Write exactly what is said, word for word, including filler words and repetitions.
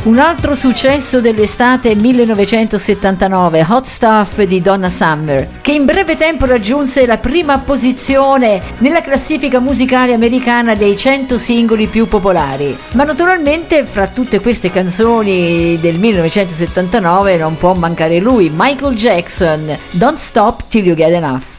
Un altro successo dell'estate millenovecentosettantanove, Hot Stuff di Donna Summer, che in breve tempo raggiunse la prima posizione nella classifica musicale americana dei cento singoli più popolari. Ma naturalmente fra tutte queste canzoni del millenovecentosettantanove non può mancare lui, Michael Jackson, Don't Stop Till You Get Enough.